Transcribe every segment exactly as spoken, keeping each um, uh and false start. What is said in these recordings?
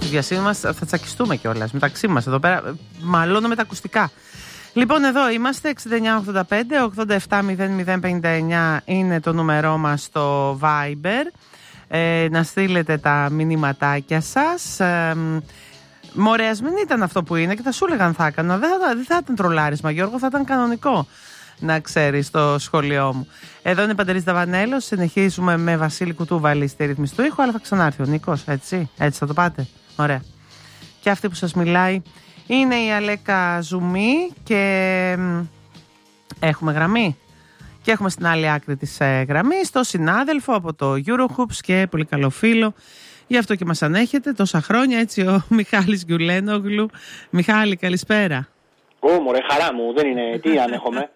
διασύνη μας θα τσακιστούμε κιόλας μεταξύ μας εδώ πέρα. Μαλώνω με τα ακουστικά. Λοιπόν, εδώ είμαστε. εξήντα εννιά ογδόντα πέντε ογδόντα επτά μηδέν μηδέν πενήντα εννιά είναι το νούμερό μας στο Viber. Ε, να στείλετε τα μηνύματάκια σας. Ε, Μωρέ, ας μην ήταν αυτό που είναι και θα σου έλεγαν θα έκανα. Δεν θα, δεν θα ήταν τρολάρισμα, Γιώργο, θα ήταν κανονικό. Να ξέρεις στο σχολείο μου. Εδώ είναι Παντελής Δαβανέλος. Συνεχίζουμε με Βασίλη Κουτούβαλη στη ρύθμιση του ήχου, αλλά θα ξανάρθει ο Νίκος, έτσι. Έτσι θα το πάτε. Ωραία. Και αυτή που σας μιλάει είναι η Αλέκα Ζουμή και έχουμε γραμμή. Και έχουμε στην άλλη άκρη της ε, γραμμής το συνάδελφο από το Eurohoops και πολύ καλό φίλο. Γι' αυτό και μας ανέχετε τόσα χρόνια, έτσι, ο Μιχάλης Γκιουλένογλου. Μιχάλη, καλησπέρα. Ω, μωρέ, χαρά μου, δεν είναι, τι ανέχομαι.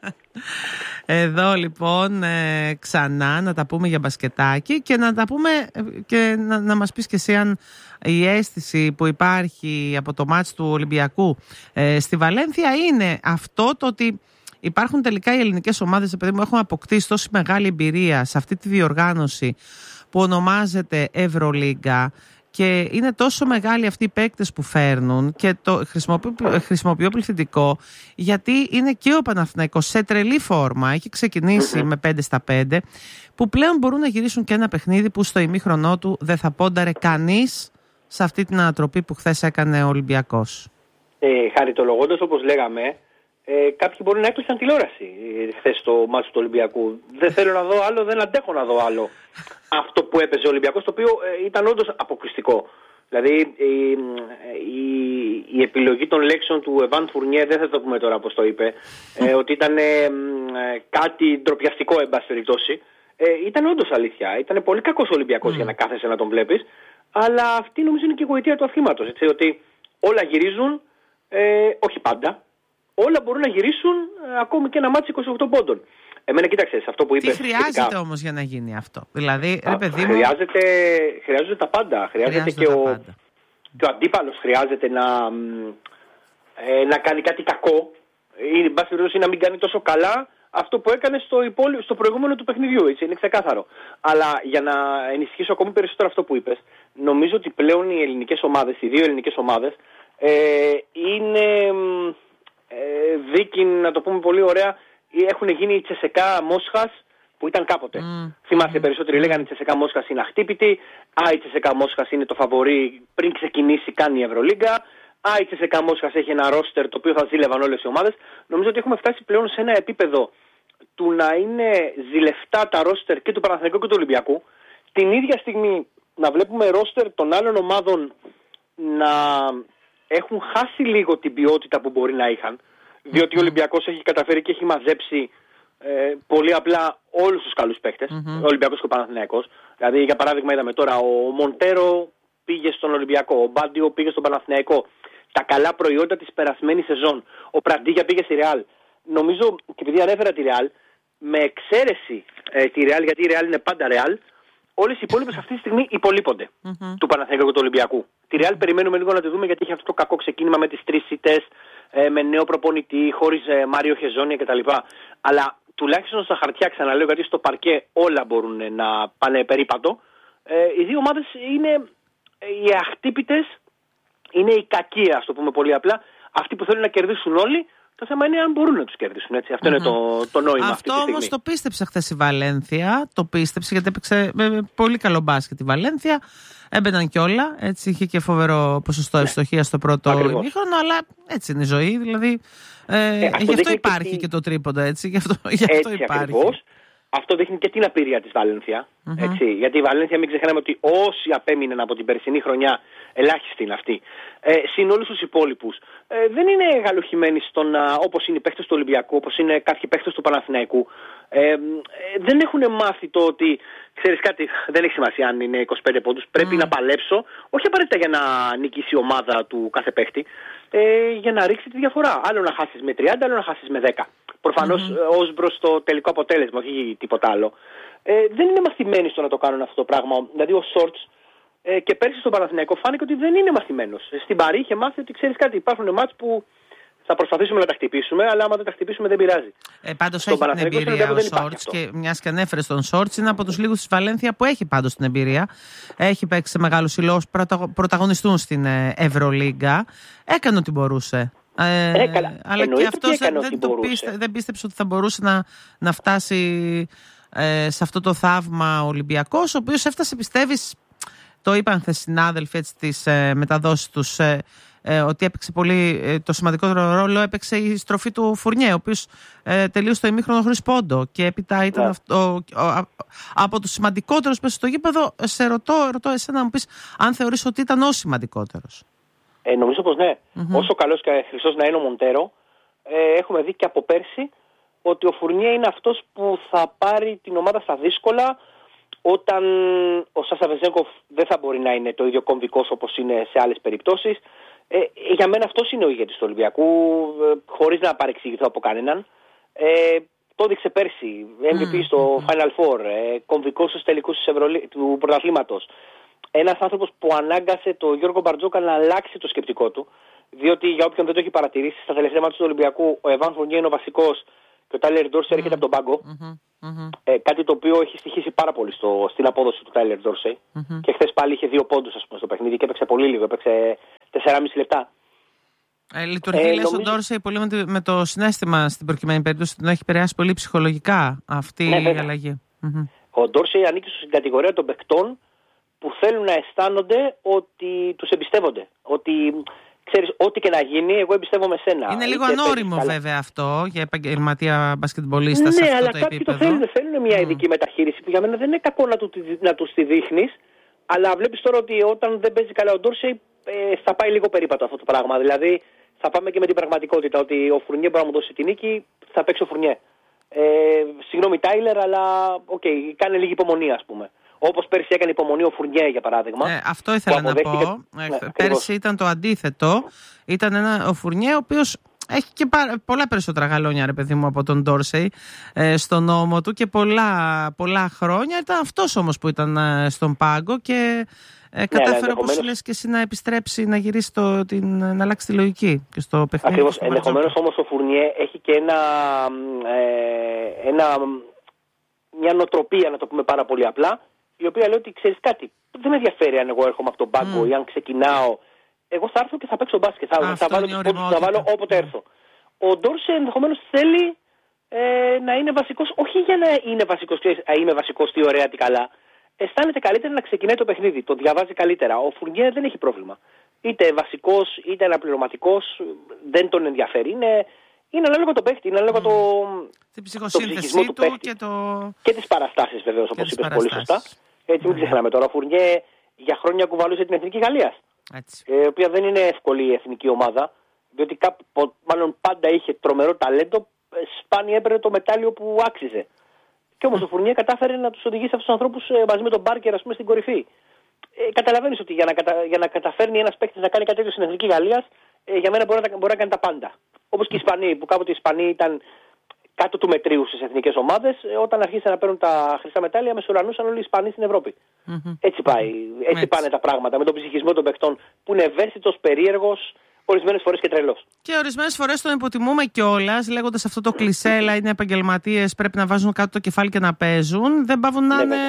Εδώ λοιπόν ε, ξανά να τα πούμε για μπασκετάκι και να τα πούμε και να, να μας πεις και εσύ αν η αίσθηση που υπάρχει από το μάτς του Ολυμπιακού ε, στη Βαλένθια είναι αυτό το ότι υπάρχουν τελικά οι ελληνικές ομάδες, επειδή μου έχουν αποκτήσει τόση μεγάλη εμπειρία σε αυτή τη διοργάνωση που ονομάζεται Ευρωλίγκα και είναι τόσο μεγάλοι αυτοί οι παίκτες που φέρνουν και το χρησιμοποιώ, χρησιμοποιώ πληθυντικό γιατί είναι και ο Παναθηναϊκός σε τρελή φόρμα, έχει ξεκινήσει mm-hmm. με πέντε στα πέντε που πλέον μπορούν να γυρίσουν και ένα παιχνίδι που στο ημίχρονό του δεν θα πόνταρε κανείς σε αυτή την ανατροπή που χθες έκανε ο Ολυμπιακός. Ε, χαριτολογώντας, όπως λέγαμε, Ε, κάποιοι μπορεί να έκλεισαν τηλεόραση ε, χθες στο μάτσο του Ολυμπιακού. Δεν θέλω να δω άλλο, δεν αντέχω να δω άλλο. Αυτό που έπαιζε ο Ολυμπιακός, το οποίο ε, ήταν όντως αποκλειστικό. Δηλαδή η, η, η επιλογή των λέξεων του Εβάν Φουρνιέ, δεν θα το πούμε τώρα πώς το είπε, ε, ότι ήταν ε, ε, κάτι ντροπιαστικό εν πάση περιπτώσει. Ε, ήταν όντως αλήθεια. Ήταν πολύ κακός ο Ολυμπιακός mm. για να κάθεσαι να τον βλέπεις. Αλλά αυτή νομίζω είναι και η γοητεία του αθλήματος. Έτσι, ότι όλα γυρίζουν, ε, όχι πάντα. Όλα μπορούν να γυρίσουν ε, ακόμη και ένα μάτσι είκοσι οκτώ πόντων. Εμένα κοίταξε, σε αυτό που είπες. Τι χρειάζεται σχετικά... όμως για να γίνει αυτό? Δηλαδή, ρε παιδί μου... Χρειάζεται, χρειάζεται τα πάντα. Χρειάζεται, χρειάζεται και, ο, πάντα. και ο αντίπαλος χρειάζεται να, ε, να κάνει κάτι κακό ή, εν πάση περιπτώσει, να μην κάνει τόσο καλά αυτό που έκανε στο, υπόλοι... στο προηγούμενο του παιχνιδιού. Έτσι, είναι ξεκάθαρο. Αλλά για να ενισχύσω ακόμη περισσότερο αυτό που είπες, νομίζω ότι πλέον οι ελληνικές ομάδες, οι δύο ελληνικές ομάδες, ε, είναι... Ε, δίκη, να το πούμε πολύ ωραία, έχουν γίνει η Τσεσεκά Μόσχας που ήταν κάποτε. Mm. Θυμάστε, mm. περισσότεροι λέγανε η Τσεσεκά Μόσχας είναι αχτύπητη, α, η Τσεσεκά Μόσχας είναι το φαβορί πριν ξεκινήσει κάνει η Ευρωλίγκα, α, η Τσεσεκά Μόσχας έχει ένα ρόστερ το οποίο θα ζήλευαν όλες οι ομάδες. Νομίζω ότι έχουμε φτάσει πλέον σε ένα επίπεδο του να είναι ζηλευτά τα ρόστερ και του Παναθηναϊκού και του Ολυμπιακού, την ίδια στιγμή να βλέπουμε ρόστερ των άλλων ομάδων να έχουν χάσει λίγο την ποιότητα που μπορεί να είχαν, διότι ο Ολυμπιακός έχει καταφέρει και έχει μαζέψει ε, πολύ απλά όλους τους καλούς παίχτες, mm-hmm. ο Ολυμπιακός και ο Παναθηναϊκός. Δηλαδή, για παράδειγμα, είδαμε τώρα ο Μοντέρο πήγε στον Ολυμπιακό, ο Μπάντιο πήγε στον Παναθηναϊκό. Τα καλά προϊόντα της περασμένης σεζόν. Ο Πραντίγια πήγε στη Ρεάλ. Νομίζω, και επειδή ανέφερα τη Ρεάλ, με εξαίρεση ε, τη Ρεάλ, γιατί η Ρεάλ είναι πάντα Ρεάλ, όλες οι υπόλοιπες αυτή τη στιγμή υπολείπονται mm-hmm. του Παναθηναϊκού και του Ολυμπιακού. Τη Ρεάλ περιμένουμε λίγο να τη δούμε, γιατί έχει αυτό το κακό ξεκίνημα με τις τρεις ήττες, ε, με νέο προπονητή, χωρίς ε, Μάριο Χεζόνια κτλ. Αλλά τουλάχιστον στα χαρτιά, ξαναλέω, γιατί στο παρκέ όλα μπορούν να πάνε περίπατο. Ε, οι δύο ομάδες είναι ε, οι αχτύπητες, είναι οι κακοί, ας το πούμε πολύ απλά, αυτοί που θέλουν να κερδίσουν όλοι. Το θέμα είναι αν μπορούν να τους κερδίσουν, έτσι. Αυτό mm-hmm. είναι το, το νόημα. Αυτό αυτή τη όμως το πίστεψε χθες η Βαλένθια. Το πίστεψε γιατί έπαιξε με πολύ καλό μπάσκετ η Βαλένθια. Έμπαιναν κιόλα. Έτσι, είχε και φοβερό ποσοστό ναι. ευστοχία στο πρώτο ημίχρονο. Αλλά έτσι είναι η ζωή. Δηλαδή, ε, ε, αυτό γι' αυτό υπάρχει και, και το τρίποντο. Έτσι, γι' αυτό, γι αυτό έτσι υπάρχει. Ακριβώς. Αυτό δείχνει και την απειρία της Βαλένθια. Mm-hmm. Έτσι, γιατί η Βαλένθια, μην ξεχνάμε ότι όσοι απέμειναν από την περσινή χρονιά, ελάχιστοι είναι αυτοί, ε, συν όλους τους υπόλοιπους, ε, δεν είναι γαλουχημένοι στον, όπως είναι οι παίχτες του Ολυμπιακού, όπως είναι κάποιοι παίχτες του Παναθηναϊκού. Ε, ε, δεν έχουν μάθει το ότι, ξέρεις κάτι, δεν έχει σημασία αν είναι είκοσι πέντε πόντους, πρέπει mm. να παλέψω, όχι απαραίτητα για να νικήσει η ομάδα του κάθε παίχτη, ε, για να ρίξει τη διαφορά. Άλλο να χάσεις με τριάντα, άλλο να χάσεις με δέκα. Προφανώς mm-hmm. ως προς το τελικό αποτέλεσμα, όχι τίποτα άλλο. Ε, δεν είναι μαθημένοι στο να το κάνουν αυτό το πράγμα. Δηλαδή ο Σόρτς ε, και πέρσι στον Παναθηναϊκό φάνηκε ότι δεν είναι μαθημένος. Στην Παρί είχε μάθει ότι, ξέρεις κάτι, υπάρχουν μάτς που θα προσπαθήσουμε να τα χτυπήσουμε, αλλά άμα δεν τα χτυπήσουμε δεν πειράζει. Ε, πάντως έχει την εμπειρία ο Σόρτς και μιας και ανέφερε τον Σόρτς, είναι από τους λίγους της Βαλένθια που έχει πάντως την εμπειρία. Έχει παίξει σε μεγάλους συλλόγους που πρωταγωνιστούν στην Ευρωλίγκα. Έκανε ό,τι μπορούσε. Ε, ε, καλά. Αλλά και αυτός δεν, δεν, το πίστε, δεν πίστεψε ότι θα μπορούσε να, να φτάσει ε, σε αυτό το θαύμα ο Ολυμπιακός, ο οποίος έφτασε, πιστεύεις, το είπαν χθες συνάδελφοι έτσι, τις ε, μεταδόσεις τους, ε, ε, ότι έπαιξε πολύ, ε, το σημαντικότερο ρόλο έπαιξε η στροφή του Φουρνιέ, ο οποίος ε, τελείωσε το ημίχρονο χωρίς πόντο και έπειτα ήταν yeah. αυτό, ο, ο, ο, από τους σημαντικότερους πες στο γήπεδο. Σε ρωτώ, ρωτώ εσένα να μου πεις αν θεωρείς ότι ήταν ο σημαντικότερος. Ε, νομίζω πως ναι. Mm-hmm. Όσο καλός και χρυσός να είναι ο Μοντέρο, ε, έχουμε δει και από πέρσι ότι ο Φουρνιέ είναι αυτός που θα πάρει την ομάδα στα δύσκολα, όταν ο Σάσα Βεζέγκοφ δεν θα μπορεί να είναι το ίδιο κομβικός όπως είναι σε άλλες περιπτώσεις. Ε, για μένα αυτός είναι ο ηγέτης του Ολυμπιακού, ε, χωρίς να παρεξηγηθώ από κανέναν. Ε, το έδειξε πέρσι, εμ βι πι mm-hmm. στο Final Four, ε, κομβικός στους τελικούς του πρωταθλήματος. Ένας άνθρωπος που ανάγκασε τον Γιώργο Μπαρτζόκα να αλλάξει το σκεπτικό του, διότι για όποιον δεν το έχει παρατηρήσει, στα τελευταία μάτια του Ολυμπιακού ο Εβάν Φουρνιέ είναι ο βασικός και ο Τάιλερ Ντόρσεϊ έρχεται από τον πάγκο. Mm-hmm. Mm-hmm. Ε, κάτι το οποίο έχει στοιχήσει πάρα πολύ στο, στην απόδοση του Τάιλερ Ντόρσεϊ. Mm-hmm. Και χθες πάλι είχε δύο πόντους, ας πούμε, στο παιχνίδι και έπαιξε πολύ λίγο, έπαιξε τέσσερα και μισό λεπτά. Ε, λειτουργεί, ε, λες, νομίζω... ο Ντόρσεϊ πολύ με, με το συναίσθημα στην προκειμένη περίπτωση, τον έχει επηρεάσει πολύ ψυχολογικά αυτή ναι, η αλλαγή. Mm-hmm. Ο Ντόρσεϊ ανήκει στην κατηγορία των παικτών που θέλουν να αισθάνονται ότι τους εμπιστεύονται. Ότι, ξέρεις, ό,τι και να γίνει, εγώ εμπιστεύομαι σένα. Είναι λίγο ανώριμο βέβαια αυτό για επαγγελματία μπασκετμπολίστα. Ναι, σε αυτό αλλά το κάποιοι επίπεδο. το θέλουν, θέλουν μια ειδική mm. μεταχείριση που για μένα δεν είναι κακό να, του, να τους τη δείχνεις. Αλλά βλέπεις τώρα ότι όταν δεν παίζει καλά ο Ντόρσεϊ ε, θα πάει λίγο περίπατο αυτό το πράγμα. Δηλαδή θα πάμε και με την πραγματικότητα ότι ο Φουρνιέ μπορεί να μου δώσει την νίκη, θα παίξει ο Φουρνιέ. Ε, συγγνώμη Τάιλερ, αλλά οκ, okay, κάνε λίγη υπομονή ας πούμε. Όπως πέρσι έκανε υπομονή ο Φουρνιέ, για παράδειγμα. Ε, αυτό ήθελα να πω. Ε, ναι, πέρσι ήταν το αντίθετο. Ήταν ένα, ο Φουρνιέ, ο οποίος έχει και πάρα, πολλά περισσότερα γαλόνια, ρε παιδί μου, από τον Ντόρσεϊ ε, στον νόμο του και πολλά, πολλά χρόνια. Ήταν αυτός όμως που ήταν ε, στον πάγκο και ε, κατάφερε, ναι, όπως λες και εσύ, να επιστρέψει, να γυρίσει το, την, να αλλάξει τη λογική και στο παιχνίδι. Ακριβώς. Ενδεχομένως όμως ο Φουρνιέ έχει και ένα, ε, ένα, μια νοοτροπία, να το πούμε πάρα πολύ απλά, η οποία λέει ότι ξέρεις κάτι, δεν με ενδιαφέρει αν εγώ έρχομαι από τον πάγκο mm. ή αν ξεκινάω. Εγώ θα έρθω και θα παίξω μπάσκετ. Θα, θα βάλω τους πόντους, θα βάλω όποτε mm. έρθω. Ο Ντόρσεϊ ενδεχομένως θέλει ε, να είναι βασικός, όχι για να είναι βασικός, ξέρεις, α, είμαι βασικός, τι ωραία, τι καλά. Αισθάνεται καλύτερα να ξεκινάει το παιχνίδι, το διαβάζει καλύτερα. Ο Φουρνιέ δεν έχει πρόβλημα. Είτε βασικός, είτε αναπληρωματικός, δεν τον ενδιαφέρει. Είναι, είναι ανάλογα το παίχτη, είναι ανάλογα mm. το, την ψυχοσύνθεσή του, του και, το... και τις παραστάσεις βεβαίως, όπως είπες πολύ σωστά. Έτσι, μην ξεχνάμε τώρα. Ο Φουρνιέ για χρόνια κουβαλούσε την Εθνική Γαλλίας. Η οποία δεν είναι εύκολη η εθνική ομάδα. Διότι κάπου, μάλλον πάντα είχε τρομερό ταλέντο. Σπάνια έπαιρνε το μετάλλιο που άξιζε. Και όμως ο Φουρνιέ κατάφερε να τους οδηγήσει αυτούς τους ανθρώπους μαζί με τον Μπάρκερ, ας πούμε, στην κορυφή. Ε, καταλαβαίνεις ότι για να, κατα... για να καταφέρνει ένας παίκτης να κάνει κάτι τέτοιο στην Εθνική Γαλλίας, ε, για μένα μπορεί να, μπορεί να κάνει τα πάντα. Όπως και οι Ισπανοί, που κάποτε οι Ισπανοί ήταν κάτω του μετρίου στις εθνικές ομάδες, όταν αρχίσαν να παίρνουν τα χρυσά μετάλλια, μεσουρανούσαν όλοι οι Ισπανοί στην Ευρώπη. Mm-hmm. Έτσι πάει. Έτσι, έτσι πάνε τα πράγματα. Με τον ψυχισμό των παιχτών που είναι ευαίσθητος, περίεργος, ορισμένες φορές και τρελός. Και ορισμένες φορές τον υποτιμούμε κιόλας, λέγοντας αυτό το κλισέλα, είναι επαγγελματίες, πρέπει να βάζουν κάτω το κεφάλι και να παίζουν. Δεν πάβουν να είναι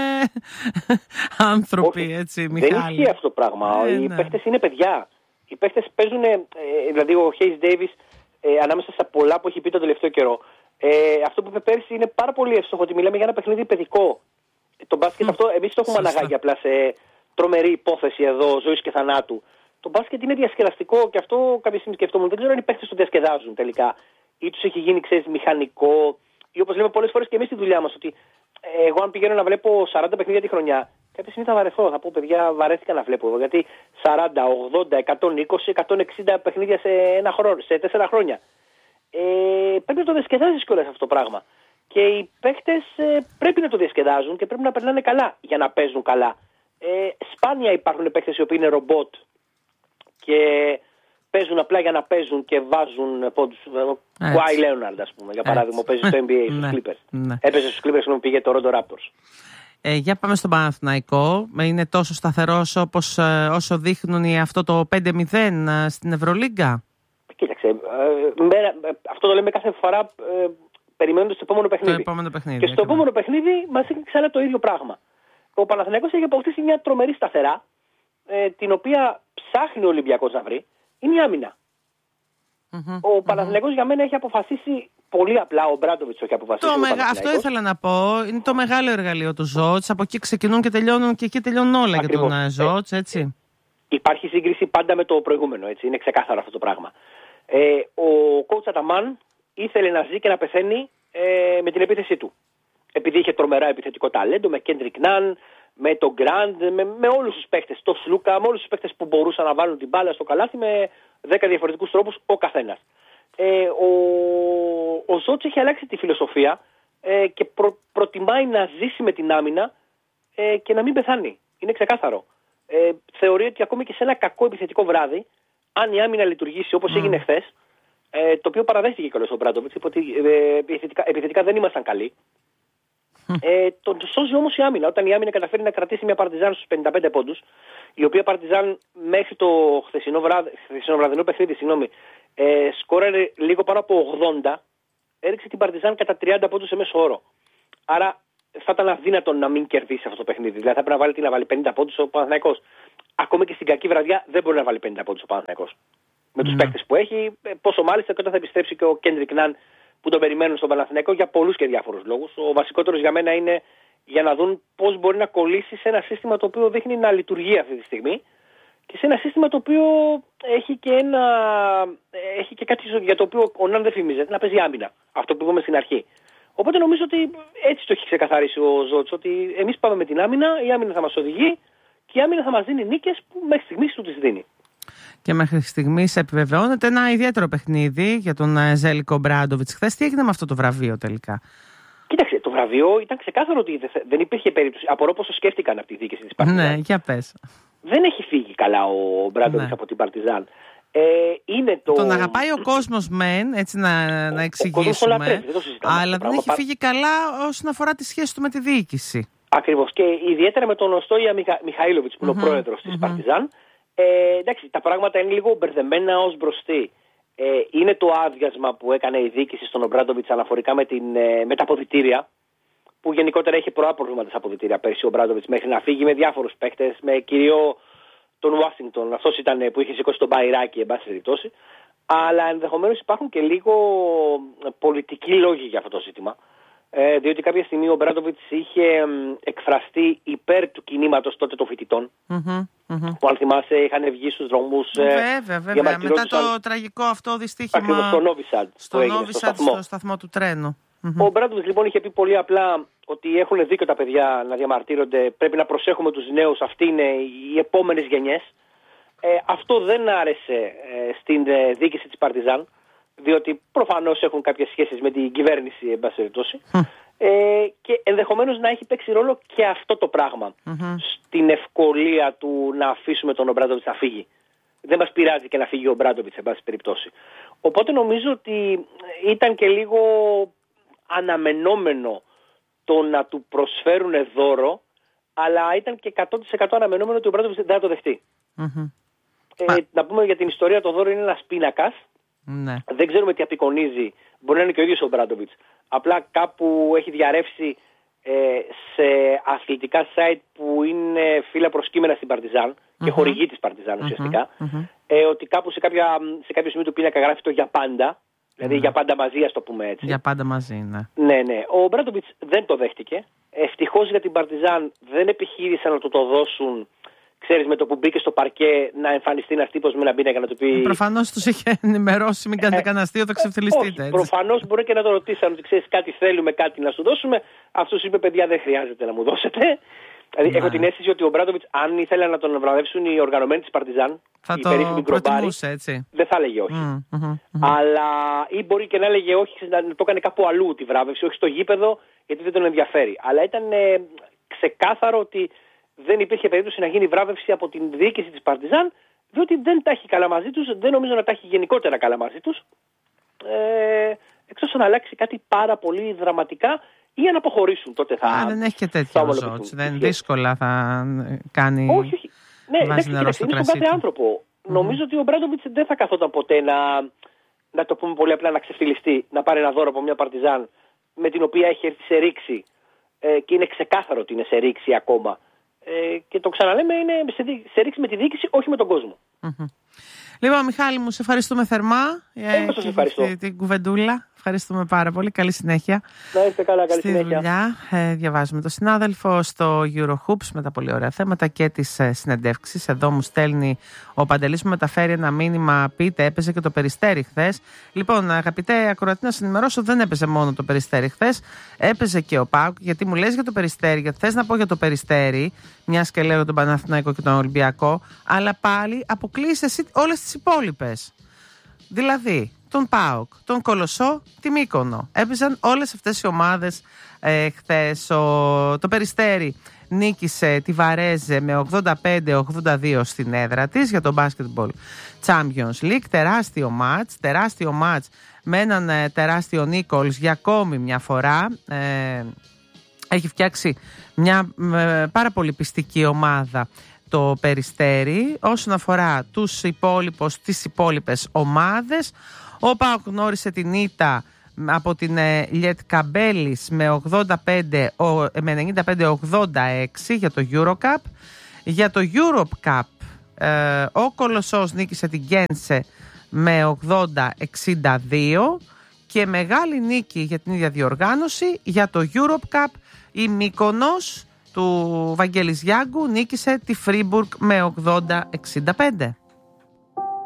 άνθρωποι, όχι, έτσι, Μιχάλη. Δεν ισχύει αυτό το πράγμα. Ε, οι ναι. παίχτες είναι παιδιά. Οι παίχτες παίζουν, ε, δηλαδή ο Χέις Ντέιβις, ε, ανάμεσα στα πολλά που έχει πει τον τελευταίο καιρό. Ε, αυτό που είπε πέρσι είναι πάρα πολύ εύστοχο, ότι μιλάμε για ένα παιχνίδι παιδικό. Το μπάσκετ mm. αυτό εμείς το έχουμε αναγάγει απλά σε τρομερή υπόθεση εδώ ζωής και θανάτου. Το μπάσκετ είναι διασκεδαστικό και αυτό κάποια στιγμή σκεφτόμουν. Δεν ξέρω αν οι παίχτες το διασκεδάζουν τελικά. Ή τους έχει γίνει, ξέρεις, μηχανικό. Ή όπως λέμε πολλές φορές και εμείς στη δουλειά μας, ότι εγώ αν πηγαίνω να βλέπω σαράντα παιχνίδια τη χρονιά, κάποια στιγμή θα βαρεθώ. Θα πω, παιδιά, βαρέθηκα να βλέπω. Γιατί σαράντα, ογδόντα, εκατόν είκοσι, εκατόν εξήντα παιχνίδια σε, ένα χρόνο, σε τέσσερα χρόνια. Ε, πρέπει να το διασκεδάζεις κιόλας αυτό το πράγμα. Και οι παίχτες ε, πρέπει να το διασκεδάζουν και πρέπει να περνάνε καλά για να παίζουν καλά. Ε, σπάνια υπάρχουν παίχτες οι οποίοι είναι ρομπότ και παίζουν απλά για να παίζουν και βάζουν πόντους. Κουάι Λέοναρντ, ας πούμε, για παράδειγμα, έτσι. Παίζει στο N B A στους Clippers. Ναι. Έπαιζε στους Clippers και πήγε το Rondo Raptors. Ε, για πάμε στον Παναθηναϊκό. Είναι τόσο σταθερός όπως όσο δείχνουν αυτό το πέντε μηδέν στην Ευρωλίγκα. Κοίταξε, Ε, με, αυτό το λέμε κάθε φορά ε, περιμένοντας το επόμενο παιχνίδι. Το επόμενο παιχνίδι. Και στο ακριβώς. επόμενο παιχνίδι μας έχει ξανά το ίδιο πράγμα. Ο Παναθηναϊκός έχει αποκτήσει μια τρομερή σταθερά, ε, την οποία ψάχνει ο Ολυμπιακός να βρει, είναι η άμυνα. Mm-hmm, ο mm-hmm. Παναθηναϊκός για μένα έχει αποφασίσει πολύ απλά, ο Μπράντοβιτς έχει αποφασίσει. Το μεγα... Αυτό ήθελα να πω. Είναι το μεγάλο εργαλείο του Ζότς. Από εκεί ξεκινούν και τελειώνουν και εκεί τελειώνουν όλα. Ακριβώς. Για τον Ζότς, έτσι. Ε, υπάρχει σύγκριση πάντα με το προηγούμενο, έτσι. Είναι ξεκάθαρο αυτό το πράγμα. Ε, ο coach Αταμάν ήθελε να ζει και να πεθαίνει ε, με την επίθεσή του. Επειδή είχε τρομερά επιθετικό ταλέντο, με Κέντρικ Ναν, με τον Γκραντ, με, με όλους τους παίχτες, το Σλούκα, με όλους τους παίχτες που μπορούσαν να βάλουν την μπάλα στο καλάθι με δέκα διαφορετικούς τρόπους ο καθένας. Ε, ο ο Ζότς έχει αλλάξει τη φιλοσοφία ε, και προ, προτιμάει να ζήσει με την άμυνα ε, και να μην πεθάνει. Είναι ξεκάθαρο. Ε, θεωρεί ότι ακόμη και σε ένα κακό επιθετικό βράδυ, αν η άμυνα λειτουργήσει όπως mm. έγινε χθες, ε, το οποίο παραδέχτηκε κιόλας ο Μπράντοβιτς, είπε ότι ε, επιθετικά, επιθετικά δεν ήμασταν καλοί. Mm. Ε, τον σώζει όμως η άμυνα. Όταν η άμυνα καταφέρει να κρατήσει μια Παρτιζάν στους πενήντα πέντε πόντους, η οποία Παρτιζάν μέχρι το χθεσινό, βράδυ, χθεσινό βραδινό παιχνίδι, συγγνώμη, ε, σκόραρε λίγο πάνω από ογδόντα, έριξε την Παρτιζάν κατά τριάντα πόντους σε μέσο όρο. Άρα θα ήταν αδύνατο να μην κερδίσει αυτό το παιχνίδι. Δηλαδή θα πρέπει να βάλει, τι, να βάλει πενήντα πόντους ο Παναθηναϊκός. Ακόμα και στην κακή βραδιά δεν μπορεί να βάλει πενήντα πόντους ο Παναθηναϊκός. Με τους mm. παίκτες που έχει, πόσο μάλιστα και όταν θα επιστρέψει και ο Κέντρικ Ναν που τον περιμένουν στον Παναθηναϊκό για πολλούς και διάφορους λόγους. Ο βασικότερος για μένα είναι για να δουν πώς μπορεί να κολλήσει σε ένα σύστημα το οποίο δείχνει να λειτουργεί αυτή τη στιγμή και σε ένα σύστημα το οποίο έχει και, ένα, έχει και κάτι για το οποίο ο Ναν δεν φημίζεται, να παίζει άμυνα. Αυτό που είπαμε στην αρχή. Οπότε νομίζω ότι έτσι το έχει ξεκαθαρίσει ο Ζότς, ότι εμείς πάμε με την άμυνα, η άμυνα θα μας οδηγεί και η άμυνα θα μας δίνει νίκες που μέχρι στιγμής του τις δίνει. Και μέχρι στιγμής επιβεβαιώνεται ένα ιδιαίτερο παιχνίδι για τον Ζέλικο Μπράντοβιτς. Χθες τι έγινε με αυτό το βραβείο τελικά? Κοίταξε, το βραβείο ήταν ξεκάθαρο ότι δεν υπήρχε περίπτωση. Απορώ πόσο σκέφτηκαν από τη διοίκηση της Παρτιζάν. Ναι, για πες. Δεν έχει φύγει καλά ο Μπράντοβιτς ναι. από την Παρτιζάν. Ε, είναι το... Τον αγαπάει ο κόσμος μεν, έτσι να, να εξηγήσουμε, λατρεύει, δεν αλλά δεν έχει φύγει καλά όσον αφορά τη σχέση του με τη διοίκηση. Ακριβώς. Και ιδιαίτερα με τον Οστόια Μιχα... Μιχαήλοβιτς που είναι mm-hmm. ο πρόεδρος της mm-hmm. Παρτιζάν. Ε, εντάξει, τα πράγματα είναι λίγο μπερδεμένα ως μπροστή. Ε, είναι το άδειασμα που έκανε η διοίκηση στον Μπράντοβιτς αναφορικά με, την, ε, με τα αποδυτήρια, που γενικότερα έχει προά προβλήματα στα αποδυτήρια πέρσι ο Μπράντοβιτς μέχρι να φύγει με διάφορους παίκτες, με κυρίω τον Ουάσιγκτον. Αυτός ήταν που είχε σηκώσει τον Μπαϊράκι, εν πάση περιπτώσει. Αλλά ενδεχομένως υπάρχουν και λίγο πολιτικοί λόγοι για αυτό το ζήτημα. Ε, διότι κάποια στιγμή ο Μπράντοβιτς είχε ε, εκφραστεί υπέρ του κινήματος τότε των φοιτητών. Mm-hmm, mm-hmm. Που αν θυμάσαι είχαν βγει στους δρόμους. Ε, βέβαια, βέβαια. Μετά το τραγικό αυτό δυστύχημα. Ακριβώς, στο Νόβισαντ. Στο Νόβισαντ, στο, στο σταθμό του τρένου. Mm-hmm. Ο Μπράντοβιτς λοιπόν είχε πει πολύ απλά ότι έχουν δίκιο τα παιδιά να διαμαρτύρονται. Πρέπει να προσέχουμε τους νέους. Αυτοί είναι οι επόμενες γενιές. Ε, αυτό δεν άρεσε ε, στην ε, διοίκηση της Παρτιζάν. Διότι προφανώς έχουν κάποιες σχέσεις με την κυβέρνηση, εν πάση περιπτώσει. Mm. Ε, και ενδεχομένως να έχει παίξει ρόλο και αυτό το πράγμα mm-hmm. στην ευκολία του να αφήσουμε τον Μπράντοβιτς να φύγει. Δεν μας πειράζει και να φύγει ο Μπράντοβιτς, εν πάση περιπτώσει. Οπότε νομίζω ότι ήταν και λίγο αναμενόμενο το να του προσφέρουν δώρο, αλλά ήταν και εκατό τοις εκατό αναμενόμενο ότι ο Μπράντοβιτς δεν θα το δεχτεί. Mm-hmm. Ε, να πούμε για την ιστορία, το δώρο είναι ένας πίνακας. Ναι. Δεν ξέρουμε τι απεικονίζει. Μπορεί να είναι και ο ίδιος ο Μπράντοβιτς. Απλά κάπου έχει διαρρεύσει ε, σε αθλητικά site που είναι φύλλα προσκύμενα στην Παρτιζάν mm-hmm. και χορηγή της Παρτιζάν ουσιαστικά. Mm-hmm. Ε, ότι κάπου σε, κάποια, σε κάποιο σημείο του πίνακα γράφει το για πάντα. Δηλαδή mm-hmm. για πάντα μαζί, ας το πούμε έτσι. Για πάντα μαζί, ναι. Ναι, ναι. Ο Μπράντοβιτς δεν το δέχτηκε. Ευτυχώς για την Παρτιζάν δεν επιχείρησαν να του το δώσουν. Ξέρεις, με το που μπήκε στο παρκέ να εμφανιστεί ένας τύπος με ένα πίνακα να του πει. Προφανώς τους είχε ενημερώσει, μην κάνετε ε, κανένα αστείο, θα ξεφτυλιστείτε. Προφανώς μπορεί και να το ρωτήσαν ότι ξέρεις κάτι θέλουμε, κάτι να σου δώσουμε. Αυτός είπε, παιδιά, δεν χρειάζεται να μου δώσετε. Δηλαδή, έχω την αίσθηση ότι ο Μπράντοβιτς, αν ήθελαν να τον βραβεύσουν οι οργανωμένοι της Παρτιζάν, θα το προτιμούσε, έτσι. Δεν θα έλεγε όχι. Mm, mm, mm. Αλλά ή μπορεί και να έλεγε όχι, να το έκανε κάπου αλλού τη βράβευση, όχι στο γήπεδο, γιατί δεν τον ενδιαφέρει. Αλλά ήταν ε, ξεκάθαρο ότι δεν υπήρχε περίπτωση να γίνει βράβευση από την διοίκηση της Παρτιζάν, διότι δεν τα έχει καλά μαζί τους, δεν νομίζω να τα έχει γενικότερα καλά μαζί τους. Ε, εκτός να αλλάξει κάτι πάρα πολύ δραματικά ή αν αποχωρήσουν, τότε θα. Α, δεν έχει και τέτοιο ο Ζότς. Δεν δύσκολα θα κάνει. Όχι, όχι. Ναι, εντάξει, είναι στον κάθε άνθρωπο. Mm-hmm. Νομίζω ότι ο Μπράντοβιτς δεν θα καθόταν ποτέ να, να το πούμε πολύ απλά, να ξεφτυλιστεί, να πάρει ένα δώρο από μια Παρτιζάν με την οποία έχει έρθει σε ρήξη ε, και είναι ξεκάθαρο ότι είναι σε ρήξη ακόμα. Ε, και το ξαναλέμε, είναι σε, σε ρήξη με τη διοίκηση, όχι με τον κόσμο. Mm-hmm. Λοιπόν, Μιχάλη μου, σε ευχαριστούμε θερμά ε, σας ευχαριστώ. την, την κουβεντούλα. Ευχαριστούμε πάρα πολύ. Καλή συνέχεια. Να είστε καλά, καλή στη συνέχεια. Δουλειά. Ε, διαβάζουμε τον συνάδελφο στο Eurohoops με τα πολύ ωραία θέματα και τις ε, συνεντεύξεις. Εδώ μου στέλνει ο Παντελής, μου μεταφέρει ένα μήνυμα. Πείτε, έπαιζε και το Περιστέρι χθες. Λοιπόν, αγαπητέ ακροατή, να σας ενημερώσω, δεν έπαιζε μόνο το Περιστέρι χθες. Έπαιζε και ο ΠΑΟΚ. Γιατί μου λες για το Περιστέρι, γιατί θες να πω για το Περιστέρι, μιας και λέω τον Παναθηναϊκό και τον Ολυμπιακό, αλλά πάλι αποκλείσαι εσύ όλες τις υπόλοιπες. Δηλαδή, τον ΠΑΟΚ, τον Κολοσσό, τη Μύκονο. Έπαιζαν όλες αυτές οι ομάδες ε, χθες. Ο, το Περιστέρι νίκησε τη Βαρέζε με ογδόντα πέντε ογδόντα δύο στην έδρα της για το Basketball Champions League. Τεράστιο μάτς, τεράστιο μάτς με έναν ε, τεράστιο Νίκολς για ακόμη μια φορά. Ε, έχει φτιάξει μια ε, πάρα πολύ πιστική ομάδα το Περιστέρι. Όσον αφορά τους υπόλοιπους, τις υπόλοιπες ομάδες, ο ΠΑΟΚ γνώρισε την ήττα από την ε, Λιετκαμπέλης με, ογδόντα πέντε, με ενενήντα πέντε ογδόντα έξι για το Eurocup. Για το Europe Cup ε, ο Κολοσσός νίκησε την Γκένσε με ογδόντα εξήντα δύο και μεγάλη νίκη για την ίδια διοργάνωση για το Europe Cup η Μύκονος του Βαγγέλης Γιάγκου νίκησε τη Φρίμπουργκ με ογδόντα εξήντα πέντε.